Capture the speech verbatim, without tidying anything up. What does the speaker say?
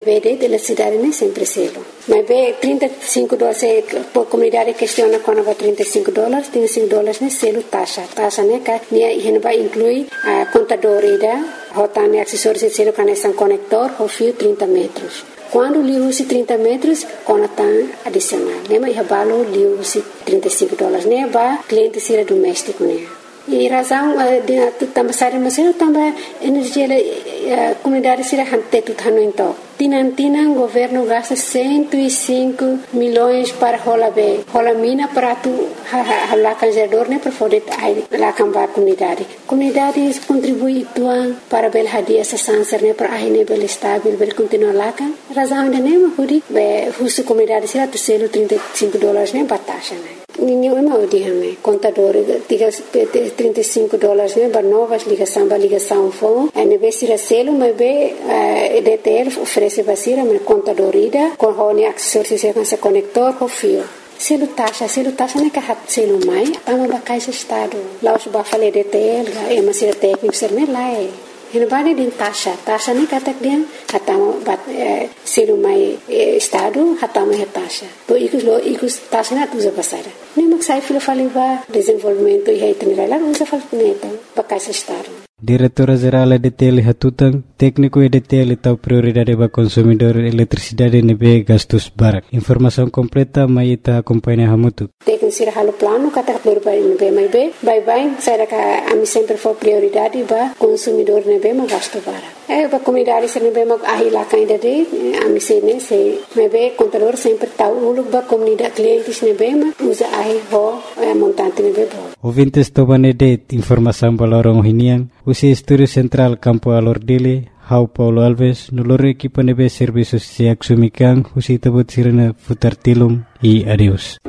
Vede della cidade nem sempre selo. Mas bem, trinta e cinco dólares, a comunidade questiona quando vai trinta e cinco dólares, trinta e cinco dólares nem selo taxa. Taxa né que ele vai incluir a contadora, rotando acessórios de selo que são conector, o fio trinta metros. Quando lhe usa trinta metros, conta adicional. Né? Mas o lhe usa trinta e cinco dólares. Né? Vai cliente ser doméstico. Né? E razão de também sair mas eu também energia a comunidade será hante tudo hano então tinan tinan governo gasta cento e cinco milhões para rola be rola mina para tu lá canjador né para poder lá cambar comunidade comunidade contribui tuan para bel hadia essa sanser né para aí nível estável bel continuar lá kan razão de nem hudi be husu comunidade será tu selo trinta e cinco dólares né batasha né ninguém é mau dia né contador diga trinta e cinco dólares né para novas ligação para ligação phone é nível será selo mas be D T L oferece vacina mas contador ida com hone acessórios com esse conector com fio selo taxa selo taxa né que hat selo mai ama ba caixa estado lá os ba falei D T L é mas será técnico ser né lá é ele vai de taxa taxa né que tak dia hatama bat selo mai estado hatama é taxa to ikos lo ikos taxa na tuza passada nem mas sai filo falei va desenvolvimento e itinerário lá usa fal neta ba caixa estado Diretora-Geral D T L Hatutang, técnico D T L tahu prioridade para consumidor eletricidade nebe gastos barak. Informação completa mai ita acompanha hamutu. Técnico sira halo plano kata berubah nebe mai be, bye bye. Saya ka ami sempre for prioridade para consumidor nebe ma gasto barak. Eh para comunidade sira nebe ma ahila kainda de ami se ne se nebe contador sempre tahu ulu para comunidade clientes nebe ma usa ahi ho montante nebe bo. Ouvintes tobane de informação balorong hinian. Usi Estúdio Central Campo Alordile, Hau Paulo Alves, nulor equipa nebe serviços se axumikan, usi tabut sirena futar tilum e adeus.